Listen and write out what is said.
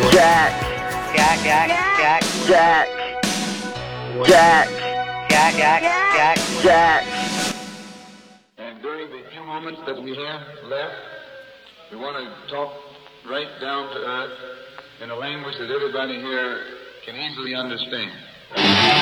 Jack, Jack, Jack, Jack, Jack, Jack, Jack, Jack, Jack, Jack. And during the few moments that we have left, we want to talk right down to earth in a language that everybody here can easily understand.